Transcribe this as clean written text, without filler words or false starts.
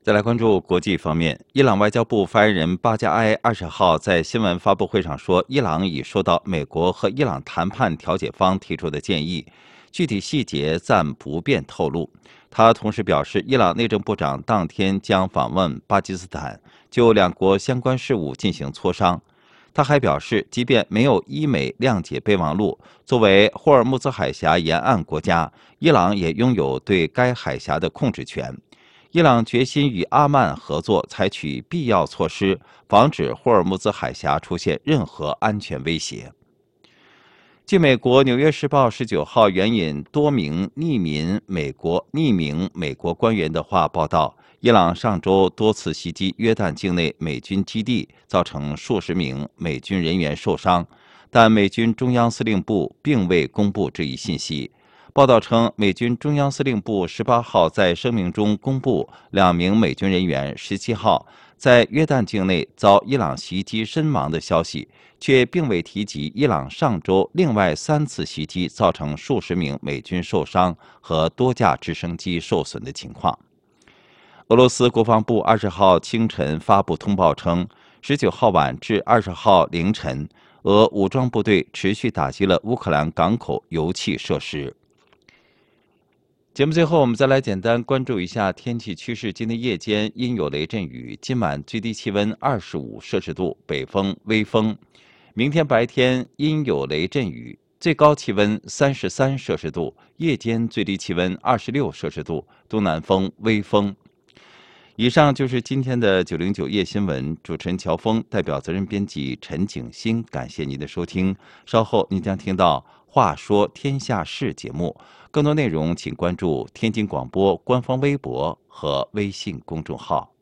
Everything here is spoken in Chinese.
再来关注国际方面，伊朗外交部发言人巴加埃20号在新闻发布会上说，伊朗已收到美国和伊朗谈判调解方提出的建议，具体细节暂不便透露。他同时表示，伊朗内政部长当天将访问巴基斯坦，就两国相关事务进行磋商。他还表示，即便没有伊美谅解备忘录，作为霍尔木兹海峡沿岸国家，伊朗也拥有对该海峡的控制权。伊朗决心与阿曼合作，采取必要措施，防止霍尔木兹海峡出现任何安全威胁。据美国《纽约时报》19号援引多名匿名美国官员的话报道，伊朗上周多次袭击约旦境内美军基地，造成数十名美军人员受伤，但美军中央司令部并未公布这一信息。报道称，美军中央司令部18号在声明中公布2名美军人员17号在约旦境内遭伊朗袭击身亡的消息，却并未提及伊朗上周另外3次袭击造成数十名美军受伤和多架直升机受损的情况。俄罗斯国防部20号清晨发布通报称，19号晚至20号凌晨，俄武装部队持续打击了乌克兰港口油气设施。节目最后，我们再来简单关注一下天气趋势。今天夜间阴有雷阵雨，今晚最低气温25摄氏度，北风微风。明天白天阴有雷阵雨，最高气温33摄氏度，夜间最低气温26摄氏度，东南风微风。以上就是今天的909夜新闻，主持人乔峰，代表责任编辑陈景欣，感谢您的收听。稍后您将听到话说天下事节目，更多内容请关注天津广播官方微博和微信公众号。